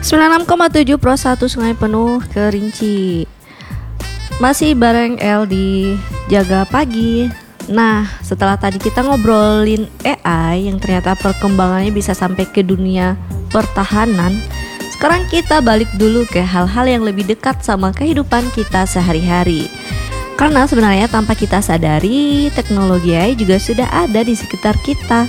96,7 Pro 1 Sungai Penuh Kerinci. Masih bareng El di Jaga Pagi. Nah, setelah tadi kita ngobrolin AI yang ternyata perkembangannya bisa sampai ke dunia pertahanan, sekarang kita balik dulu ke hal-hal yang lebih dekat sama kehidupan kita sehari-hari. Karena sebenarnya tanpa kita sadari, teknologi AI juga sudah ada di sekitar kita.